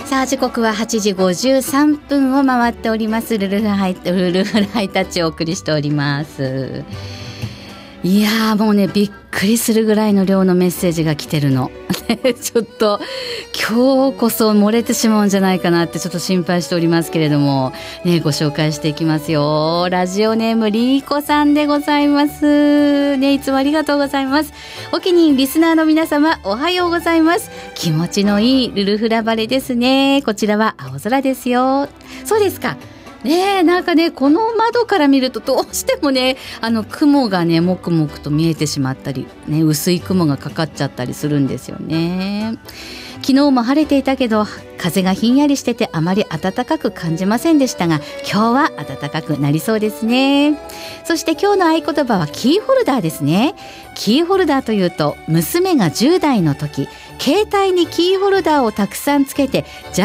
さあ時刻は8時53分を回っております。ルルフハイタッチをお送りしております。いやーもうねびっくりするぐらいの量のメッセージが来てるのちょっと今日こそ漏れてしまうんじゃないかなってちょっと心配しておりますけれども、ね、ご紹介していきますよ。ラジオネームリーコさんでございます、ね、いつもありがとうございます。お気にリスナーの皆様おはようございます。気持ちのいいルルフラバレですね。こちらは青空ですよ。そうですかねえ、なんかねこの窓から見るとどうしてもね雲がねもくもくと見えてしまったり、ね、薄い雲がかかっちゃったりするんですよね。昨日も晴れていたけど風がひんやりしててあまり暖かく感じませんでしたが、今日は暖かくなりそうですね。そして今日の合言葉はキーホルダーですね。キーホルダーというと娘が10代の時携帯にキーホルダーをたくさんつけて